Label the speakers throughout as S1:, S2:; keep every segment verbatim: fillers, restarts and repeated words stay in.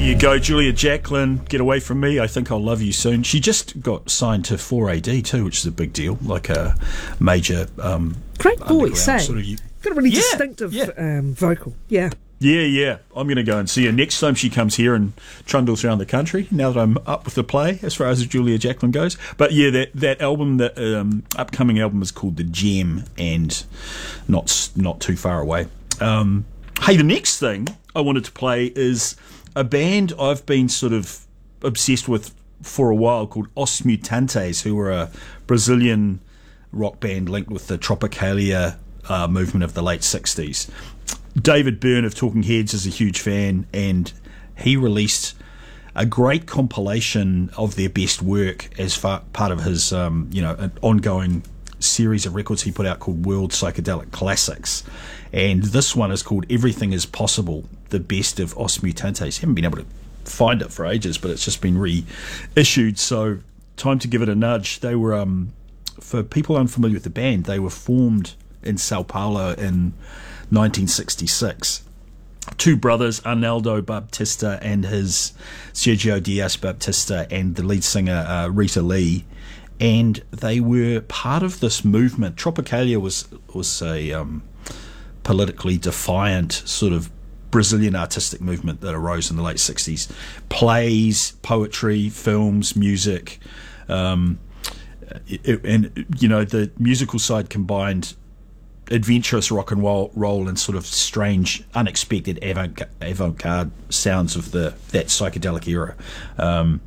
S1: you go, Julia Jacklin. Get away from me. I think I'll love you soon. She just got signed to four A D too, which is a big deal, like a major. Um,
S2: Great voice, eh?
S1: Sort of,
S2: got a really
S1: yeah,
S2: distinctive
S1: yeah.
S2: Um, vocal. Yeah.
S1: Yeah, yeah. I'm going to go and see her next time she comes here and trundles around the country, now that I'm up with the play, as far as Julia Jacklin goes. But yeah, that, that album, that um, upcoming album is called The Gem, and not, not too far away. Um, hey, the next thing I wanted to play is a band I've been sort of obsessed with for a while called Os Mutantes, who were a Brazilian rock band linked with the Tropicalia uh, movement of the late sixties. David Byrne of Talking Heads is a huge fan, and he released a great compilation of their best work as far, part of his um, you know, an ongoing series of records he put out called World Psychedelic Classics. And this one is called Everything is Possible, the best of Os Mutantes. Haven't been able to find it for ages, but it's just been reissued, so time to give it a nudge. They were, um, for people unfamiliar with the band, they were formed in Sao Paulo in nineteen sixty-six. Two brothers, Arnaldo Baptista and his Sergio Dias Baptista, and the lead singer uh, Rita Lee, and they were part of this movement. Tropicalia was was a um, politically defiant sort of Brazilian artistic movement that arose in the late sixties. Plays, poetry, films, music, um, it, and you know, the musical side combined adventurous rock and roll, roll and sort of strange, unexpected avant, avant-garde sounds of the that psychedelic era. Um,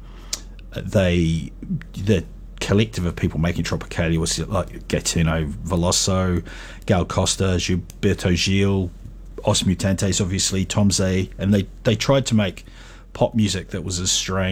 S1: they, the collective of people making Tropicalia was like Gaetano Veloso, Gal Costa, Gilberto Gil, Os Mutantes, obviously, Tom Zé, and they, they tried to make pop music that was as strange